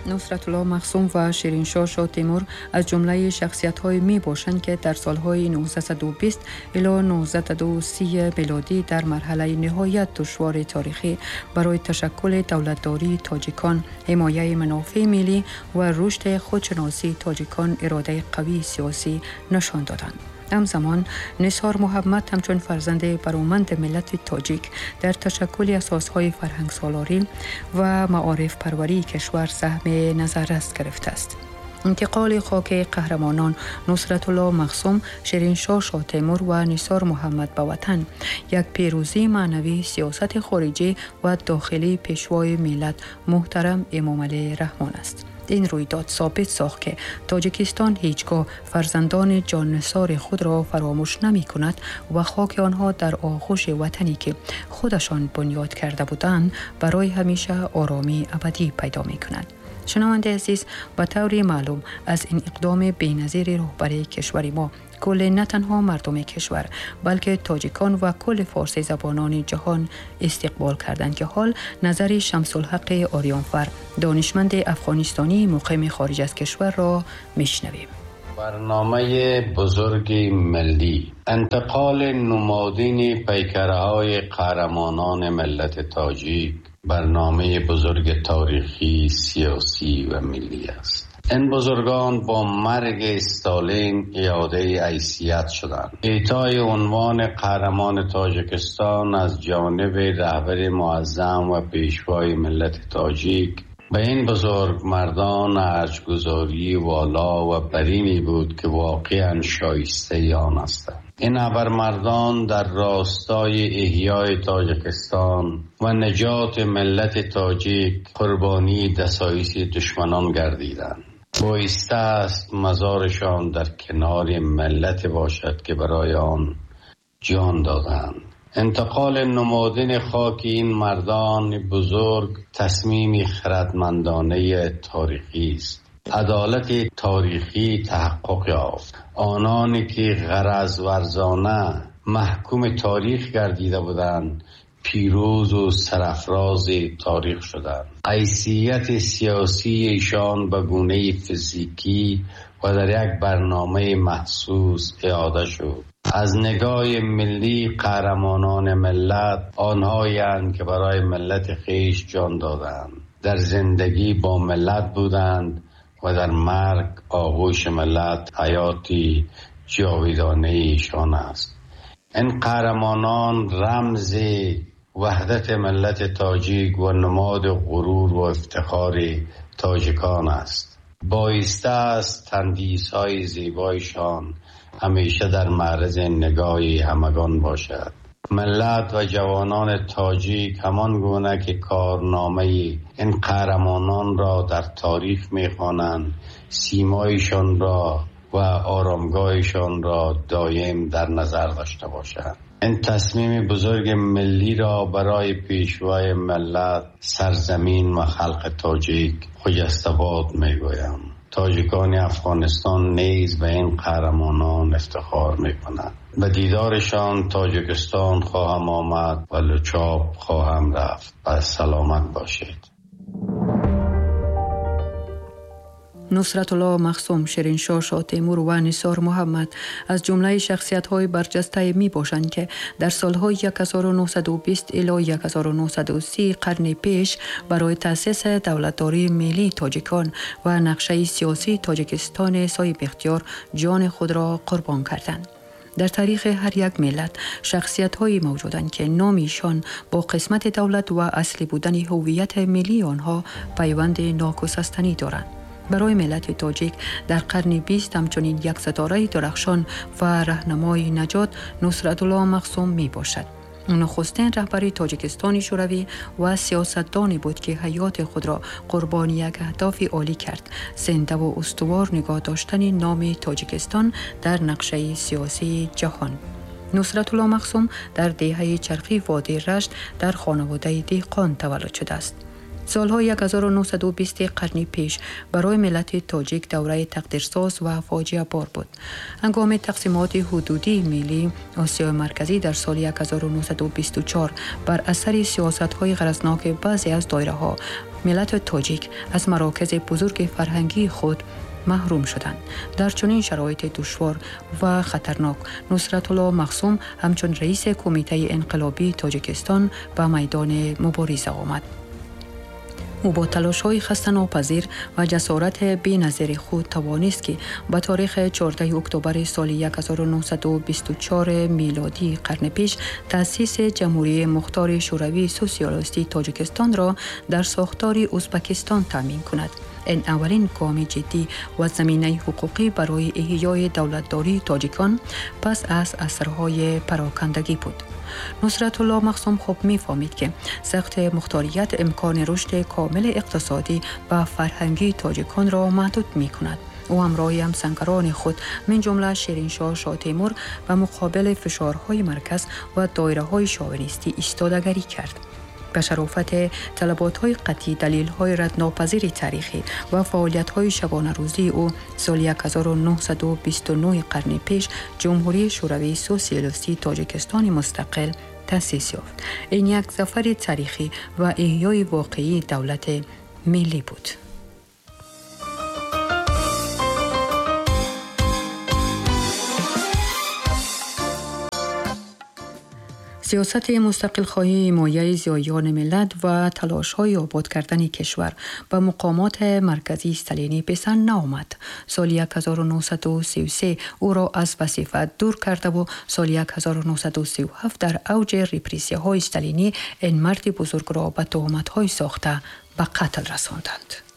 نصرت الله مخصوم و شیرین شاه تیمور از جمله شخصیت‌های میباشند که در سالهای 1920 الی 1930 میلادی در مرحله نهایت دشوار تاریخی برای تشکل دولتداری تاجیکان، حمایه منافع ملی و رشد خودشناسی تاجیکان اراده قوی سیاسی نشان دادند. همزمان نثار محمد همچون فرزند برومند ملت تاجیک در تشکل اساسهای فرهنگ سالاری و معارف پروری کشور سهم نظررس گرفته است. انتقال خاک قهرمانان نصرت الله مخصوم، شیرین شاه تیمور و نثار محمد به وطن یک پیروزی معنوی سیاست خارجی و داخلی پیشوای ملت محترم امام علی رحمان است. این رویداد ثابت ساخت که تاجیکستان هیچگاه فرزندان جانثار خود را فراموش نمی کند و خاک آنها در آغوش وطنی که خودشان بنیاد کرده بودند برای همیشه آرامی ابدی پیدا می کند. شنونده عزیز، به طور معلوم از این اقدام بی‌نظیر رهبری کشور ما کل نه تنها مردم کشور بلکه تاجیکان و کل فارسی زبانان جهان استقبال کردند که حال نظر شمس الحق آریانفر دانشمند افغانستانی مقیم خارج از کشور را میشنویم. برنامه بزرگ ملی، انتقال نمادین پیکرهای قهرمانان ملت تاجیک برنامه بزرگ تاریخی، سیاسی و ملی است. این بزرگان با مرگ استالین اعاده حیثیت شدند. اعطای عنوان قهرمان تاجیکستان از جانب رهبر معظم و پیشوای ملت تاجیک به این بزرگ مردان ارجگذاری والا و برینی بود که واقعا شایسته آن هستند. این ابرمردان در راستای احیای تاجیکستان و نجات ملت تاجیک قربانی دسایس دشمنان گردیدند. بایسته است مزارشان در کنار ملت باشد که برای آن جان دادند. انتقال نمادین خاک این مردان بزرگ تصمیمی خردمندانه تاریخی است. عدالت تاریخی تحقق یافت. آنانی که غرض ورزانه محکوم تاریخ گردیده بودند پیروز و سرافراز تاریخ شدند. حیثیت سیاسی ایشان به گونه فیزیکی و در یک برنامه محسوس اعاده شد. از نگاه ملی قهرمانان ملت آنهایند که برای ملت خیش جان دادند، در زندگی با ملت بودند و در مرگ آغوش ملت حیاتی جاودانه ایشان است. این قهرمانان رمز وحدت ملت تاجیک و نماد غرور و افتخار تاجیکان است. بایسته است تندیس‌های زیبایشان همیشه در معرض نگاه همگان باشد. ملت و جوانان تاجیک همان گونه که کارنامه این قهرمانان را در تاریخ می‌خوانند، سیمایشان را و آرامگاهشان را دایم در نظر داشته باشند. این تصمیم بزرگ ملی را برای پیشوای ملت، سرزمین و خلق تاجیک خجسته‌باد می‌گویم. تاجیکان افغانستان نیز به این قهرمانان افتخار می‌کنند. به دیدارشان تاجیکستان خواهم آمد و لچاپ خواهم رفت. و سلامت باشید. نصرت الله مخصوم، شیرین شاه تیمور و نثار محمد از جمله شخصیت‌های برجسته می‌باشند که در سال‌های 1920 الی 1930 قرن پیش برای تأسیس دولتداری ملی تاجیکان و نقشه سیاسی تاجیکستان صاحب اختیار جان خود را قربان کردند. در تاریخ هر یک ملت شخصیت‌هایی موجودند که نامیشان با قسمت دولت و اصلی بودن هویت ملی آنها پیوند ناگسستنی دارند. برای ملت تاجیک در قرن 20 همچنین یک ستاره درخشان و راهنمای نجات نصرت الله مخصوم می باشد. نخستین رهبر تاجیکستان شوروی و سیاستدانی بود که حیات خود را قربانی یک هدف عالی کرد: زنده و استوار نگاه داشتن نام تاجیکستان در نقشه سیاسی جهان. نصرت الله مخصوم در دهه چرخی وادی رشت در خانواده دهقان تولد شده است. سالهای 1920 قرن پیش برای ملت تاجیک دوره تقدیرساز و فاجعه بار بود. هنگام تقسیمات حدودی ملی آسیای مرکزی در سال 1924 بر اثر سیاست‌های غرضناک بعضی از دایره‌ها ملت تاجیک از مراکز بزرگ فرهنگی خود محروم شدند. در چنین شرایط دشوار و خطرناک نصرت الله مخصوم همچون رئیس کمیته انقلابی تاجیکستان به میدان مبارزه آمد. او با تلاش‌های خسته‌ناپذیر و جسارت بی‌نظیر خود توانست که به تاریخ 14 اکتبر سال 1924 میلادی قرن پیش تأسیس جمهوری مختار شوروی سوسیالیستی تاجیکستان را در ساختار ازبکستان تامین کند. این اولین گام جدی و زمینه حقوقی برای احیای دولتداری تاجیکان پس از عصرهای پراکندگی بود. نصرت الله مخصوم خوب می‌فهمید که سخت مختاریت امکان رشد کامل اقتصادی و فرهنگی تاجیکان را محدود می‌کند. او همراه همسنگران خود من جمله شیرینشاه شاه تیمور و مقابل فشارهای مرکز و دایره‌های شاونیستی ایستادگی کرد. به شرافت طلبات‌های قطعی دلیل‌های ردناپذیر تاریخی و فعالیت‌های شبانه روزی او سال 1929 قرن پیش جمهوری شوروی سوسیالیستی تاجیکستان مستقل تأسیس یافت. این یک ظفر تاریخی و احیای واقعی دولت ملی بود. سیاست مستقل خواهی حمایه زیایان ملت و تلاش‌های آباد کردن کشور به مقامات مرکزی استالینی پسند نآمد. سال 1933 او را از وظیفه دور کرده و سال 1937 در اوج رپریسی‌های استالینی این مرد بزرگ را به تهمت‌های ساخته به قتل رساندند.